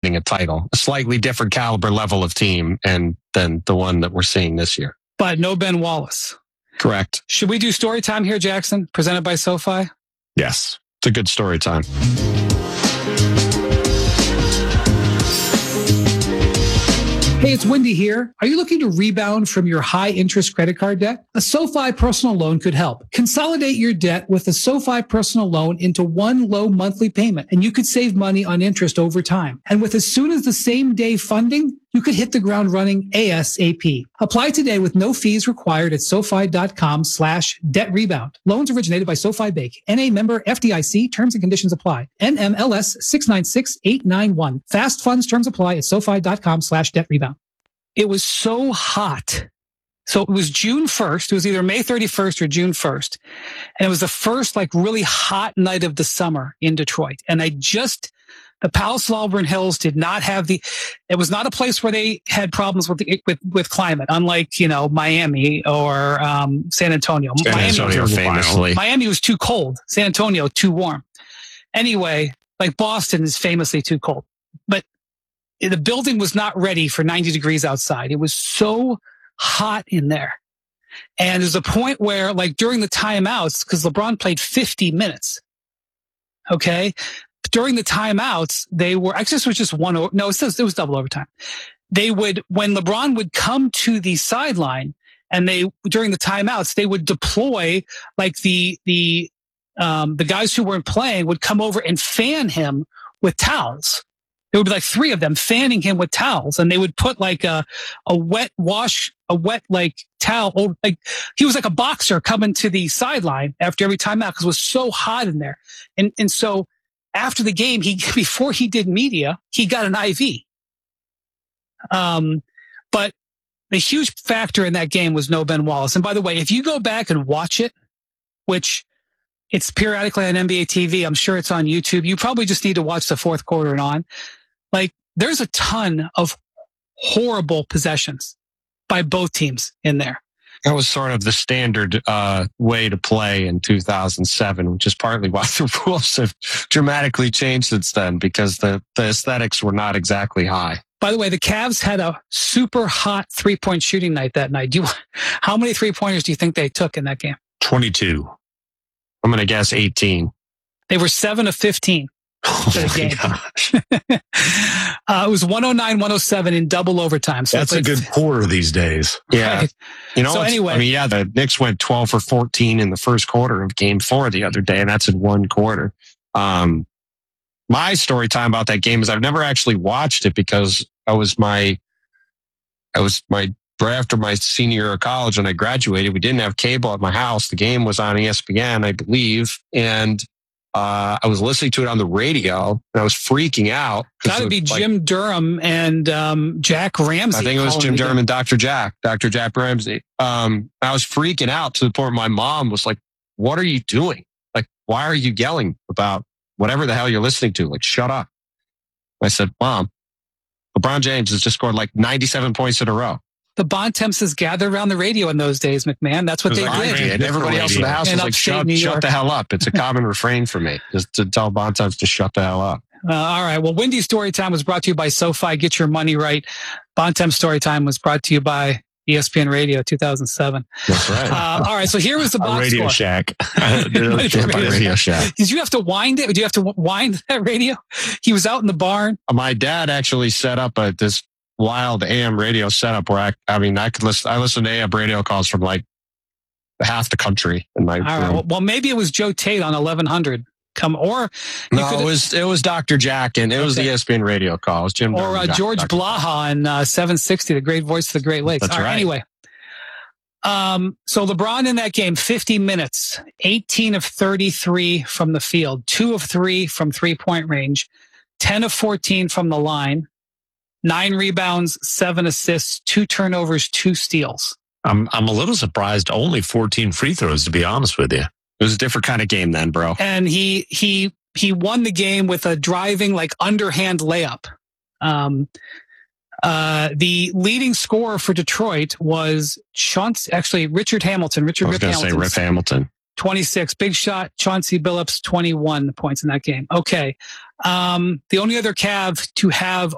winning a title. A slightly different caliber level of team than the one that we're seeing this year. But no Ben Wallace. Correct. Should we do story time here, Jackson? Presented by SoFi? Yes. It's a good story time. Hey, it's Wendy here. Are you looking to rebound from your high-interest credit card debt? A SoFi personal loan could help. Consolidate your debt with a SoFi personal loan into one low monthly payment, and you could save money on interest over time. And with as soon as the same day funding, you could hit the ground running ASAP. Apply today with no fees required at SoFi.com/debt rebound. Loans originated by SoFi Bank. NA member FDIC. Terms and conditions apply. NMLS 696891. Fast funds terms apply at SoFi.com/debt rebound. It was so hot. So it was June 1st. It was either May 31st or June 1st. And it was the first really hot night of the summer in Detroit. And the Palace of Auburn Hills did not have it was not a place where they had problems with climate, unlike, Miami or San Antonio. Miami was too cold. San Antonio, too warm. Anyway, Boston is famously too cold. But the building was not ready for 90 degrees outside. It was so hot in there. And there's a point where, during the timeouts, because LeBron played 50 minutes, okay? During the timeouts, they were, actually this was just it was double overtime. When LeBron would come to the sideline and during the timeouts, they would deploy the guys who weren't playing would come over and fan him with towels. There would be three of them fanning him with towels, and they would put a wet towel. He was like a boxer coming to the sideline after every timeout because it was so hot in there. And so after the game, before he did media, he got an IV. But the huge factor in that game was no Ben Wallace. And by the way, if you go back and watch it, which it's periodically on NBA TV, I'm sure it's on YouTube. You probably just need to watch the fourth quarter and on. There's a ton of horrible possessions by both teams in there. That was sort of the standard way to play in 2007, which is partly why the rules have dramatically changed since then, because the aesthetics were not exactly high. By the way, the Cavs had a super hot three-point shooting night that night. How many three-pointers do you think they took in that game? 22. I'm going to guess 18. They were 7 of 15. Oh my gosh. It was 109-107 in double overtime. So that's a good quarter these days. Yeah. Right. So anyway, the Knicks went 12 for 14 in the first quarter of Game 4 the other day, and that's in one quarter. My story time about that game is I've never actually watched it because right after my senior year of college when I graduated. We didn't have cable at my house. The game was on ESPN, I believe, and I was listening to it on the radio and I was freaking out. Got to be Jim Durham and Jack Ramsey. I think it was Jim Durham and Dr. Jack Ramsey. I was freaking out to the point where my mom was like, "What are you doing? Why are you yelling about whatever the hell you're listening to? Shut up." I said, "Mom, LeBron James has just scored 97 points in a row." The Bontemps gathered around the radio in those days, McMahon. That's what they did. And everybody else in the house was like, shut the hell up. It's a common refrain for me, just to tell Bontemps to shut the hell up. All right. Well, Wendy's Story Time was brought to you by SoFi. Get your money right. Bontemps Story Time was brought to you by ESPN Radio 2007. That's right. All right. So here was the box Radio score. Shack. Radio Shack. Did you have to wind it? Did you have to wind that radio? He was out in the barn. My dad actually set up this wild AM radio setup where I listen to AM radio calls from half the country in my room. Right. Well, maybe it was Joe Tate on 1100. It was Dr. Jack, and it was the ESPN radio call. It was Jim or George Blaha on 760, the great voice of the Great Lakes. That's right. Anyway, so LeBron in that game, 50 minutes, 18 of 33 from the field, 2 of 3 from 3-point range, 10 of 14 from the line. 9 rebounds, 7 assists, 2 turnovers, 2 steals. I'm a little surprised. Only 14 free throws, to be honest with you. It was a different kind of game then, bro. And he won the game with a driving underhand layup. The leading scorer for Detroit was Richard Hamilton. I was going to say Rip Hamilton. 26. Big shot. Chauncey Billups, 21 points in that game. Okay. The only other Cav to have